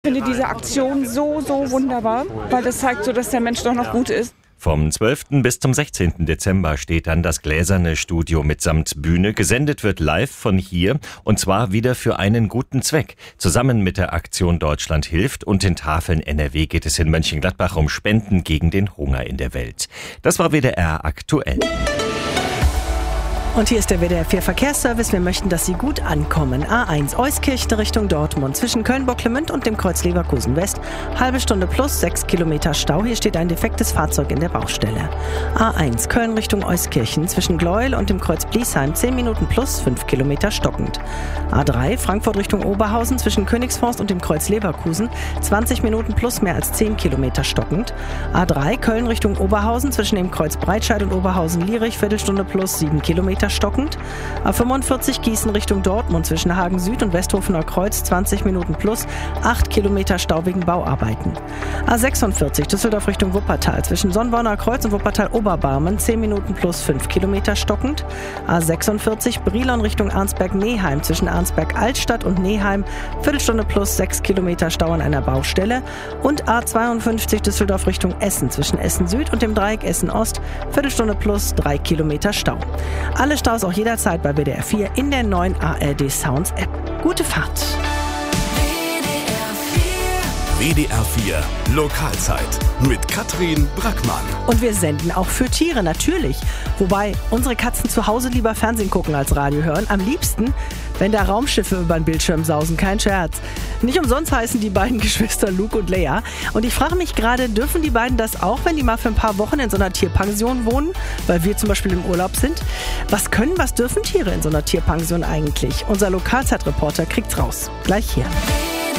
Ich finde diese Aktion so wunderbar, weil das zeigt so, dass der Mensch doch noch gut ist. Vom 12. bis zum 16. Dezember steht dann das Gläserne Studio mitsamt Bühne. Gesendet wird live von hier und zwar wieder für einen guten Zweck. Zusammen mit der Aktion Deutschland hilft und den Tafeln NRW geht es in Mönchengladbach um Spenden gegen den Hunger in der Welt. Das war WDR aktuell. Und hier ist der WDR 4 Verkehrsservice. Wir möchten, dass Sie gut ankommen. A1 Euskirchen Richtung Dortmund zwischen Köln-Bocklemünd und dem Kreuz Leverkusen West. Halbe Stunde plus 6 Kilometer Stau. Hier steht ein defektes Fahrzeug in der Baustelle. A1 Köln Richtung Euskirchen zwischen Gleuel und dem Kreuz Bliesheim 10 Minuten plus 5 Kilometer stockend. A3 Frankfurt Richtung Oberhausen zwischen Königsforst und dem Kreuz Leverkusen 20 Minuten plus mehr als 10 Kilometer stockend. A3 Köln Richtung Oberhausen zwischen dem Kreuz Breitscheid und Oberhausen-Lierich Viertelstunde plus 7 Kilometer stockend. A45 Gießen Richtung Dortmund zwischen Hagen Süd und Westhofener Kreuz 20 Minuten plus 8 Kilometer Stau wegen Bauarbeiten. A46 Düsseldorf Richtung Wuppertal zwischen Sonnborner Kreuz und Wuppertal Oberbarmen 10 Minuten plus 5 Kilometer stockend. A46 Brilon Richtung Arnsberg-Neheim zwischen Arnsberg-Altstadt und Neheim Viertelstunde plus 6 Kilometer Stau an einer Baustelle. Und A52 Düsseldorf Richtung Essen zwischen Essen Süd und dem Dreieck Essen Ost Viertelstunde plus 3 Kilometer Stau. Alle Staus auch jederzeit bei WDR 4 in der neuen ARD Sounds App. Gute Fahrt! WDR 4 Lokalzeit mit Katrin Brackmann. Und wir senden auch für Tiere, natürlich. Wobei unsere Katzen zu Hause lieber Fernsehen gucken als Radio hören. Am liebsten, wenn da Raumschiffe über den Bildschirm sausen. Kein Scherz. Nicht umsonst heißen die beiden Geschwister Luke und Lea. Und ich frage mich gerade, dürfen die beiden das auch, wenn die mal für ein paar Wochen in so einer Tierpension wohnen? Weil wir zum Beispiel im Urlaub sind. Was dürfen Tiere in so einer Tierpension eigentlich? Unser Lokalzeitreporter kriegt's raus. Gleich hier.